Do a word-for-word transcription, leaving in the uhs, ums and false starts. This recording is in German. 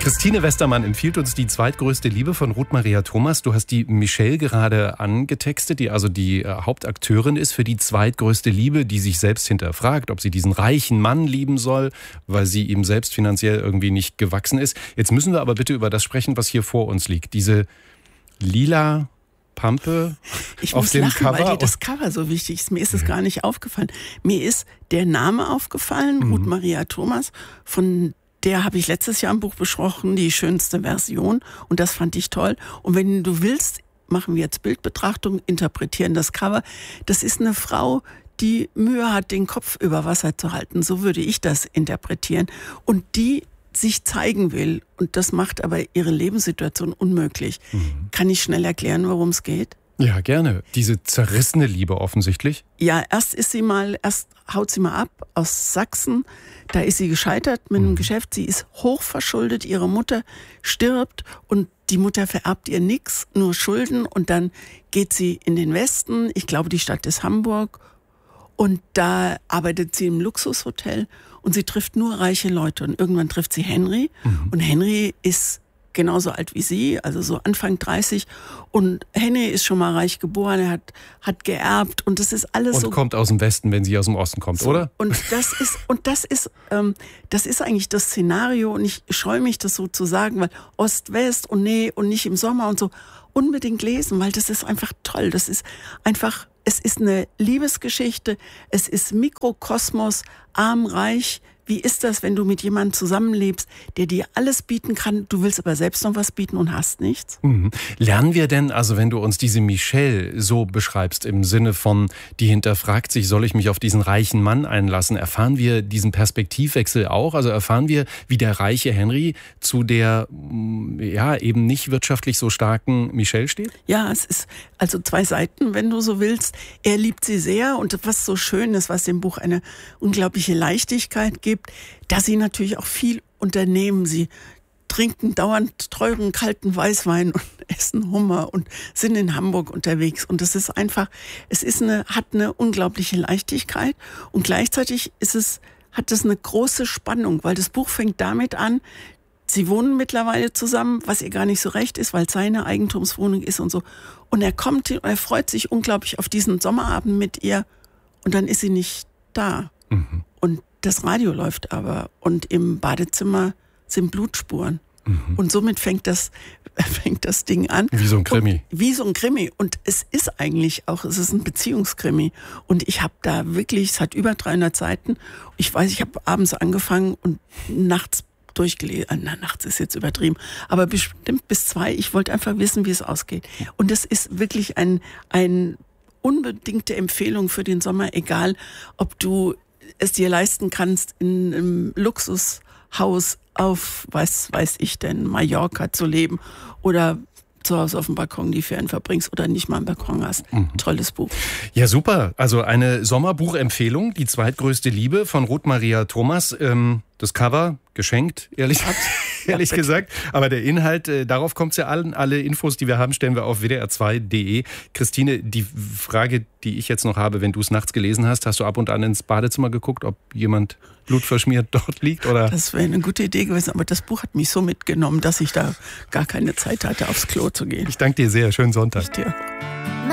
Christine Westermann empfiehlt uns Die zweitgrößte Liebe von Ruth Maria Thomas. Du hast die Michelle gerade angetextet, die also die äh, Hauptakteurin ist für Die zweitgrößte Liebe, die sich selbst hinterfragt, ob sie diesen reichen Mann lieben soll, weil sie ihm selbst finanziell irgendwie nicht gewachsen ist. Jetzt müssen wir aber bitte über das sprechen, was hier vor uns liegt. Diese lila Pampe ich auf muss dem lachen, Cover. weil dir das Cover so wichtig ist. Mir ist es gar nicht aufgefallen. Mir ist der Name aufgefallen, mhm. Ruth Maria Thomas, von der habe ich letztes Jahr im Buch besprochen, die schönste Version. Und das fand ich toll. Und wenn du willst, machen wir jetzt Bildbetrachtung, interpretieren das Cover. Das ist eine Frau, die Mühe hat, den Kopf über Wasser zu halten. So würde ich das interpretieren. Und die sich zeigen will. Und das macht aber ihre Lebenssituation unmöglich. Mhm. Kann ich schnell erklären, worum es geht? Ja, gerne. Diese zerrissene Liebe offensichtlich. Ja, erst ist sie mal, erst haut sie mal ab aus Sachsen. Da ist sie gescheitert mit einem mhm. Geschäft. Sie ist hochverschuldet. Ihre Mutter stirbt und die Mutter vererbt ihr nichts, nur Schulden. Und dann geht sie in den Westen. Ich glaube, die Stadt ist Hamburg. Und da arbeitet sie im Luxushotel und sie trifft nur reiche Leute. Und irgendwann trifft sie Henry. Mhm. Und Henry ist genauso alt wie sie, also so Anfang dreißig. Und Henry ist schon mal reich geboren, er hat, hat geerbt und das ist alles und so. Und kommt aus dem Westen, wenn sie aus dem Osten kommt, so, oder? Und das ist, und das ist, ähm, das ist eigentlich das Szenario und ich scheue mich, das so zu sagen, weil Ost-West und nee und nicht im Sommer und so unbedingt lesen, weil das ist einfach toll. Das ist einfach, es ist eine Liebesgeschichte, es ist Mikrokosmos, arm, reich. Wie ist das, wenn du mit jemandem zusammenlebst, der dir alles bieten kann, du willst aber selbst noch was bieten und hast nichts? Mhm. Lernen wir denn, also wenn du uns diese Michelle so beschreibst, im Sinne von, die hinterfragt sich, soll ich mich auf diesen reichen Mann einlassen, erfahren wir diesen Perspektivwechsel auch? Also erfahren wir, wie der reiche Henry zu der, ja, eben nicht wirtschaftlich so starken Michelle steht? Ja, es ist also zwei Seiten, wenn du so willst. Er liebt sie sehr und was so schön ist, was dem Buch eine unglaubliche Leichtigkeit gibt, dass sie natürlich auch viel unternehmen. Sie trinken dauernd teuren, kalten Weißwein und essen Hummer und sind in Hamburg unterwegs. Und es ist einfach, es ist eine, hat eine unglaubliche Leichtigkeit und gleichzeitig ist es, hat es eine große Spannung, weil das Buch fängt damit an, sie wohnen mittlerweile zusammen, was ihr gar nicht so recht ist, weil es seine Eigentumswohnung ist und so. Und er kommt und er freut sich unglaublich auf diesen Sommerabend mit ihr und dann ist sie nicht da. Mhm. Und das Radio läuft aber und im Badezimmer sind Blutspuren. Mhm. Und somit fängt das, fängt das Ding an. Wie so ein Krimi. Und wie so ein Krimi. Und es ist eigentlich auch, es ist ein Beziehungskrimi. Und ich habe da wirklich, es hat über dreihundert Seiten. Ich weiß, ich habe abends angefangen und nachts durchgelesen. Na, nachts ist jetzt übertrieben. Aber bestimmt bis zwei. Ich wollte einfach wissen, wie es ausgeht. Und es ist wirklich ein, ein unbedingte Empfehlung für den Sommer, egal ob du es dir leisten kannst, in einem Luxushaus auf, was weiß ich denn, Mallorca zu leben oder zu Hause auf dem Balkon die Ferien verbringst oder nicht mal einen Balkon hast. Mhm. Tolles Buch. Ja, super. Also eine Sommerbuchempfehlung, Die zweitgrößte Liebe von Ruth Maria Thomas. Ähm, das Cover geschenkt, ehrlich, ehrlich ja, gesagt. Aber der Inhalt, äh, darauf kommt es ja an. Alle Infos, die wir haben, stellen wir auf w d r zwei punkt d e. Christine, die Frage, die ich jetzt noch habe, wenn du es nachts gelesen hast, hast du ab und an ins Badezimmer geguckt, ob jemand blutverschmiert dort liegt? Oder? Das wäre eine gute Idee gewesen, aber das Buch hat mich so mitgenommen, dass ich da gar keine Zeit hatte, aufs Klo zu gehen. Ich danke dir sehr. Schönen Sonntag. Ich dir.